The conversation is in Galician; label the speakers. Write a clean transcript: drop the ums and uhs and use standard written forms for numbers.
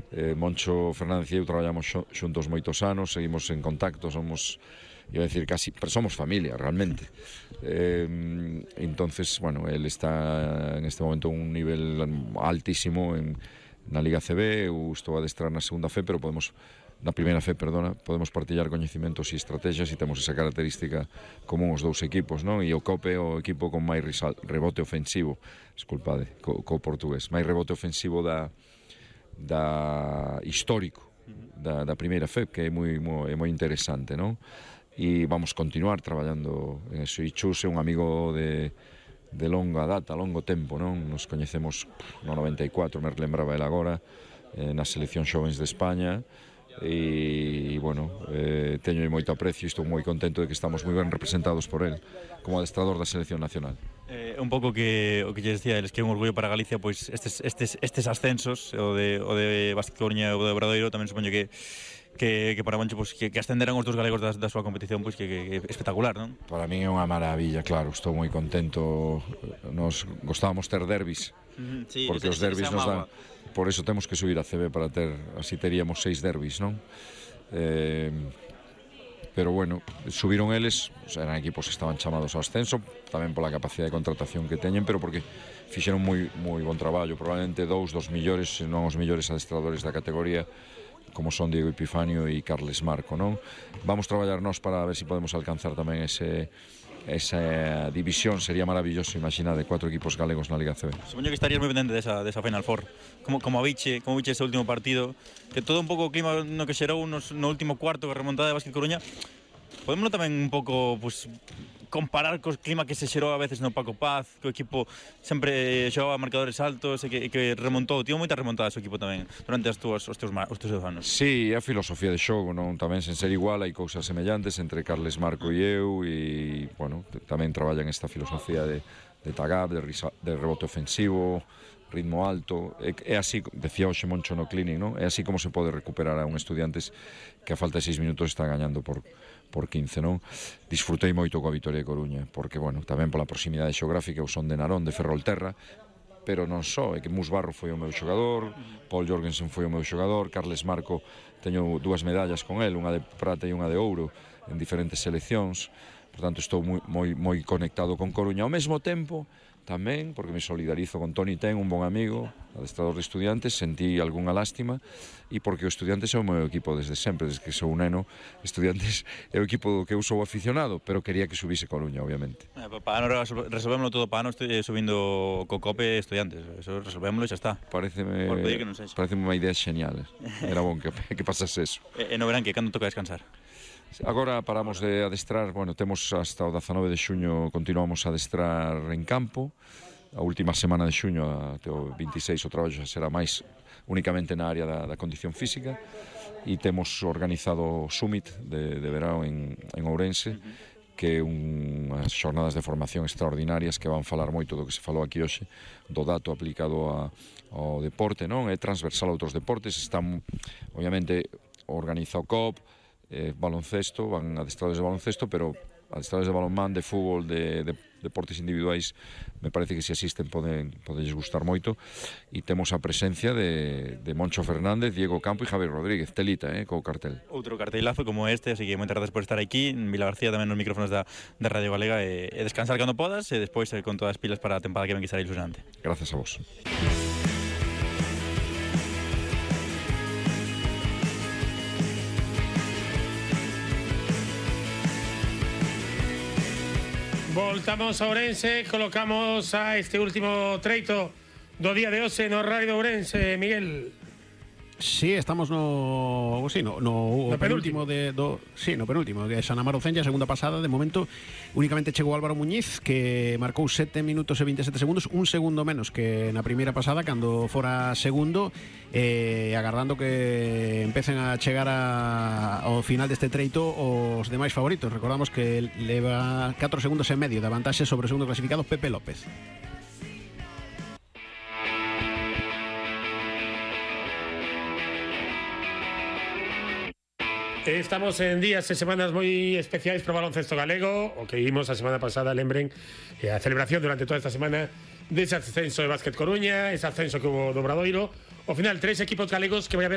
Speaker 1: Moncho Fernández e eu traballamos xuntos moitos anos, seguimos en contacto, somos, iba a decir casi, pero somos familia realmente. Entonces, bueno, él está en este momento a un nivel altísimo na Liga CB, eu estou a adestrar na segunda F, pero na primeira F, podemos partillar coñecimentos e estrategias e temos esa característica común os dous equipos, non? E o COP é o equipo con máis rebote ofensivo, desculpade, co portugués, máis rebote ofensivo da histórico da primeira F, que é moi interesante, non? E vamos continuar traballando en eso. E Chus é un amigo de longa data, longo tempo, non? Nos coñecemos no 94, me lembraba el agora, na selección xovens de España, e, bueno, teño moito aprecio e estou moi contento de que estamos moi ben representados por él como adestrador da selección nacional.
Speaker 2: Un pouco que o que lle decía, es que é un orgullo para Galicia, pois estes ascensos, o de Básquet Coruña e o de Obradoiro, tamén supoño que para Moncho, pues, que ascenderan os dos galegos da súa competición, pues, que é espectacular, non?
Speaker 1: Para min é unha maravilla, claro, estou moi contento. Nos gostábamos ter derbis, sí, porque os derbis nos dan, por eso temos que subir a CB para ter, así teríamos 6 derbis, non? Pero bueno, subiron eles, eran equipos que estaban chamados ao ascenso, tamén pola capacidade de contratación que teñen, pero porque fixeron moi bon traballo, probablemente dos millores, se non os millores adestradores da categoría, como son Diego Epifanio e Carles Marco, non? Vamos traballar nós para ver se podemos alcanzar tamén esa división. Sería maravilloso, imagina, de 4 equipos galegos na Liga CB.
Speaker 2: Supoño que estarías moi pendente desa Final Four. Como viche ese último partido, que todo un pouco o clima no que xerou no último cuarto, que remontada de Básquet Coruña, podémoslo tamén un pouco, pues, comparar co clima que se xerou a veces no Paco Paz, que o equipo sempre xogaba marcadores altos e que remontou, tivo moitas remontadas o equipo tamén durante os teus anos.
Speaker 1: Sí, a filosofía de xogo, non? Tamén sen ser igual, hai cousas semellantes entre Carles Marco e eu, e, bueno, tamén traballan esta filosofía de tag-up, de rebote ofensivo, ritmo alto. É así, decía hoxe Moncho no clinic, non? É así como se pode recuperar a un estudiantes que a falta de 6 minutos está gañando por 15, non? Disfrutei moito coa Vitoria de Coruña, porque, bueno, tamén pola proximidade xeográfica, eu son de Narón, de Ferrolterra, pero non só, é que Mus Barro foi o meu xogador, Paul Jorgensen foi o meu xogador, Carles Marco, teño 2 medallas con el, unha de prata e unha de ouro, en diferentes seleccións, por tanto estou moi conectado con Coruña. Ao mesmo tempo, tamén, porque me solidarizo con Toni Ten, un bon amigo, adestrador de Estudiantes, sentí algunha lástima, e porque o Estudiantes é o meu equipo desde sempre, desde que sou un neno. Estudiantes é o equipo do que eu sou aficionado, pero quería que subise Coruña, obviamente.
Speaker 2: Para non resolvémoslo todo, para non subindo co Cope Estudiantes, eso resolvémoslo e xa está.
Speaker 1: Pareceme unha idea genial, era bon que pasase eso.
Speaker 2: E non verán que cando toca descansar?
Speaker 1: Agora paramos de adestrar, bueno, temos hasta o 19 de xuño, continuamos a adestrar en campo. A última semana de xuño, até o 26, o traballo xa será máis únicamente na área da condición física, e temos organizado o Summit de verão en Ourense, que é unhas xornadas de formación extraordinarias que van falar moito do que se falou aquí hoxe, do dato aplicado ao deporte, non? É transversal a outros deportes, está, obviamente, organiza o COP, baloncesto, van adestradores de baloncesto, pero adestradores de balonmán, de fútbol, de deportes individuais, me parece que se asisten podes gustar moito, e temos a presencia de Moncho Fernández, Diego Campo e Javier Rodríguez, telita, co cartel.
Speaker 2: Outro cartelazo como este, así que moitas gracias por estar aquí, Vila García tamén nos micrófonos da Radio Galega, e descansar cando podas, e despois con todas as pilas para a tempada que ven que será ilusionante.
Speaker 1: Gracias a vos.
Speaker 3: Voltamos a Ourense, colocamos a este último treito do día de hoxe no Radio de Ourense, Miguel.
Speaker 4: Sí, estamos no penúltimo no penúltimo, que é Xanamar Ocenlla, segunda pasada. De momento únicamente chegou Álvaro Muñiz, que marcou 7 minutos e 27 segundos, un segundo menos que na primeira pasada cando fora segundo, agardando que empecen a chegar ao final deste treito os demais favoritos. Recordamos que leva 4 segundos e medio de avantaxe sobre o segundo clasificado, Pepe López.
Speaker 3: Estamos en días e semanas moi especiais para o baloncesto galego. O que vimos a semana pasada, lembren, a celebración durante toda esta semana dese ascenso de Básquet Coruña, ese ascenso que hubo do Obradoiro. Ao final, 3 equipos galegos que vai haber